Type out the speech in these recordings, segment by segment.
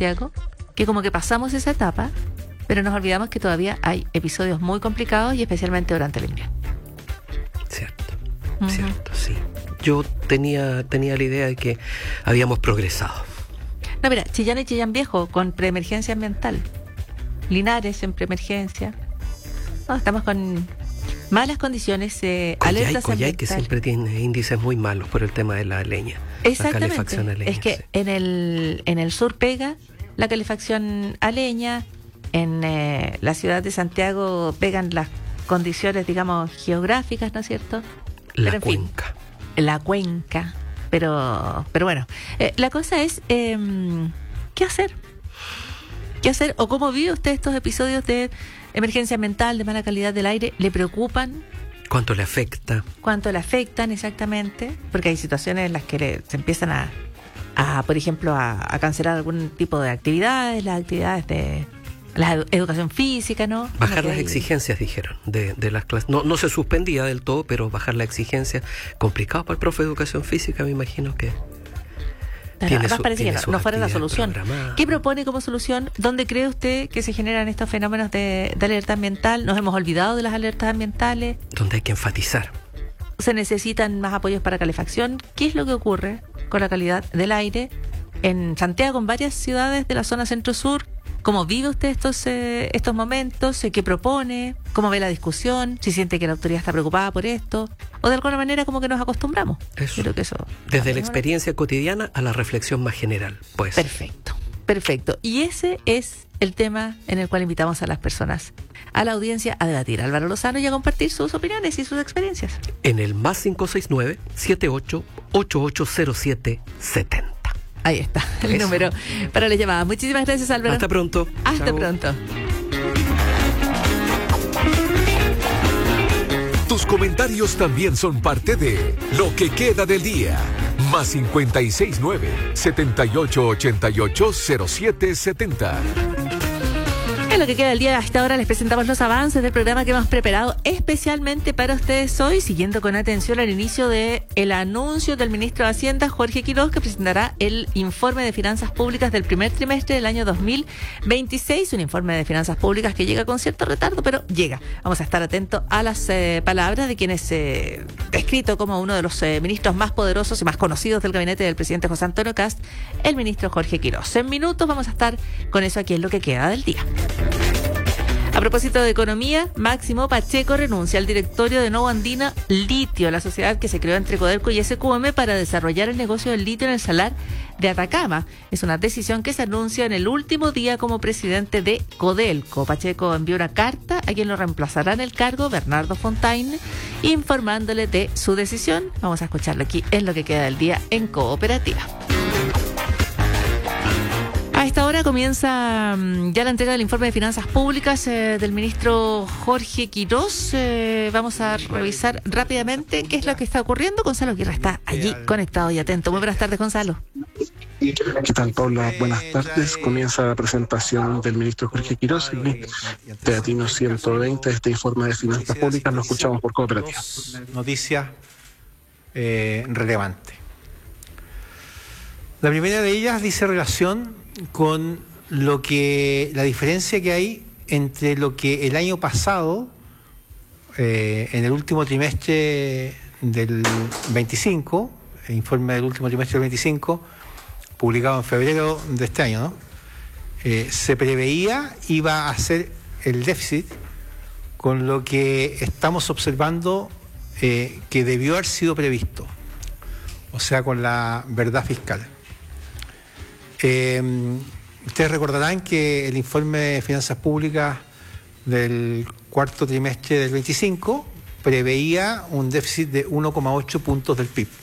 Santiago, que como que pasamos esa etapa, pero nos olvidamos que todavía hay episodios muy complicados y especialmente durante el invierno. Cierto, cierto, sí. Yo tenía la idea de que habíamos progresado. No, mira, Chillán y Chillán Viejo con preemergencia ambiental. Linares en preemergencia. No, estamos con malas condiciones, alertas Coyhaique, ambientales. que siempre tiene índices muy malos por el tema de la leña. Exactamente. La calefacción a leña. Es que sí. en el sur pega la calefacción a leña, en la ciudad de Santiago pegan las condiciones, digamos, geográficas, ¿no es cierto? La Pero, en cuenca. fin, la cuenca. Pero bueno, la cosa es, ¿qué hacer? ¿Qué hacer? ¿O cómo vive usted estos episodios de emergencia ambiental, de mala calidad del aire? ¿Le preocupan? ¿Cuánto le afecta? ¿Cuánto le afectan exactamente? Porque hay situaciones en las que se empiezan a por ejemplo, a cancelar algún tipo de actividades, las actividades de la educación física, ¿no? Bajar las exigencias, dijeron, de las clases. No se suspendía del todo, pero bajar la exigencia. Complicado para el profe de educación física, me imagino que... Además parece que no fuera la solución. Programadas. ¿Qué propone como solución? ¿Dónde cree usted que se generan estos fenómenos de alerta ambiental? ¿Nos hemos olvidado de las alertas ambientales? Donde hay que enfatizar. ¿Se necesitan más apoyos para calefacción? ¿Qué es lo que ocurre con la calidad del aire en Santiago, en varias ciudades de la zona centro-sur? ¿Cómo vive usted estos momentos? ¿Qué propone? ¿Cómo ve la discusión? ¿Si siente que la autoridad está preocupada por esto? ¿O de alguna manera como que nos acostumbramos? Eso. Creo que eso. Desde la experiencia cotidiana a la reflexión más general, pues. Perfecto. Y ese es el tema en el cual invitamos a las personas, a la audiencia, a debatir. Álvaro Lozano, y a compartir sus opiniones y sus experiencias. En el más 569-78880770. Ahí está, el número para la llamada. Muchísimas gracias, Álvaro. Hasta pronto. Hasta Chao. pronto. Tus comentarios también son parte de Lo que queda del día. Más 569-7888-0770. En lo que queda del día, hasta ahora les presentamos los avances del programa que hemos preparado especialmente para ustedes hoy, siguiendo con atención al inicio de el anuncio del ministro de Hacienda, Jorge Quiroz, que presentará el informe de finanzas públicas del primer trimestre del año 2026, un informe de finanzas públicas que llega con cierto retardo, pero llega. Vamos a estar atentos a las palabras de quien es descrito como uno de los ministros más poderosos y más conocidos del gabinete del presidente José Antonio Kast, el ministro Jorge Quiroz. En minutos vamos a estar con eso aquí en lo que queda del día. A propósito de economía, Máximo Pacheco renuncia al directorio de Novo Andina Litio, la sociedad que se creó entre Codelco y SQM para desarrollar el negocio del litio en el salar de Atacama. Es una decisión que se anuncia en el último día como presidente de Codelco. Pacheco envió una carta a quien lo reemplazará en el cargo, Bernardo Fontaine, informándole de su decisión. Vamos a escucharlo aquí en lo que queda del día en Cooperativa. A esta hora comienza ya la entrega del informe de finanzas públicas del ministro Jorge Quiroz. Vamos a revisar rápidamente qué es lo que está ocurriendo. Gonzalo Aguirre está allí conectado y atento. Muy buenas tardes, Gonzalo. ¿Qué tal, Paula? Buenas tardes. Comienza la presentación del ministro Jorge Quiroz, el Teatino 120 de este informe de finanzas públicas. Lo escuchamos por Cooperativa. Noticias relevantes. La primera de ellas dice relación con la diferencia que hay entre lo que el año pasado, en el último trimestre del 25, el informe del último trimestre del 25, publicado en febrero de este año, ¿no? Se preveía iba a ser el déficit con lo que estamos observando que debió haber sido previsto, o sea, con la verdad fiscal. Ustedes recordarán que el informe de finanzas públicas del cuarto trimestre del 25 preveía un déficit de 1,8 puntos del PIB.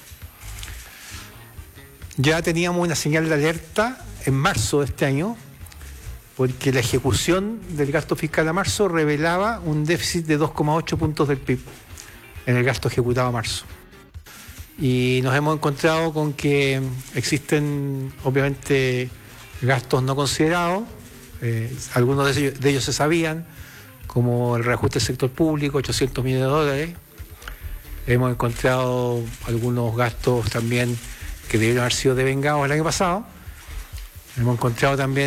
Ya teníamos una señal de alerta en marzo de este año, porque la ejecución del gasto fiscal a marzo revelaba un déficit de 2,8 puntos del PIB en el gasto ejecutado a marzo. Y nos hemos encontrado con que existen, obviamente, gastos no considerados, algunos de ellos se sabían, como el reajuste del sector público, 800 millones de dólares. Hemos encontrado algunos gastos también que debieron haber sido devengados el año pasado. Hemos encontrado también